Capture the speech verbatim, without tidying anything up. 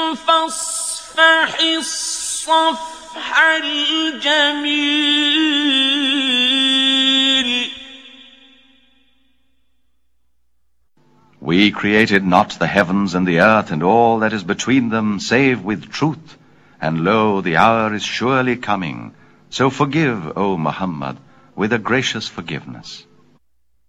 فاصفح الصفح الجميل. We created not the heavens and the earth and all that is between them save with truth, and lo, the hour is surely coming. So forgive, O Muhammad, with a gracious forgiveness.